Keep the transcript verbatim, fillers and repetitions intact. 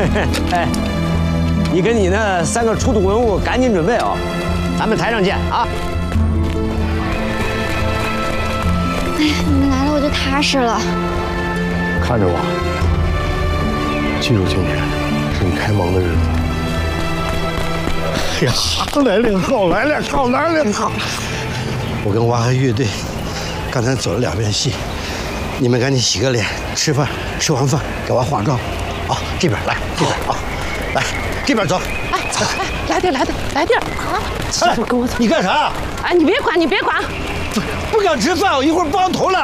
哎，你跟你那三个出土文物赶紧准备啊，咱们台上见啊！ 哎呀，你们来了我就踏实了。 看着我，记住今天是你开蒙的日子。哎呀，来得好，来得好，来得好！我跟娃和乐队刚才走了两遍戏，你们赶紧洗个脸，吃饭，吃完饭给娃化妆。啊，这边来，这边啊，来这边走。 哎哎，来点来点来点啊！ 哎，跟我走。你干啥？ 哎，你别管，你别管。 不不敢吃饭，我一会儿不上头了。